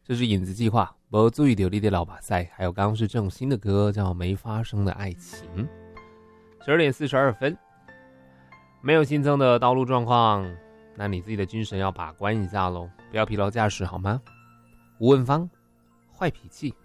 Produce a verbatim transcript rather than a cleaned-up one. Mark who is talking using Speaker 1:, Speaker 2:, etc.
Speaker 1: 这是影子计划，没注意到你的老把赛，还有刚刚是郑兴的歌叫《没发生的爱情》。十二点四十二分，没有新增的道路状况，那你自己的精神要把关一下咯，不要疲劳驾驶好吗？吴文芳，坏脾气。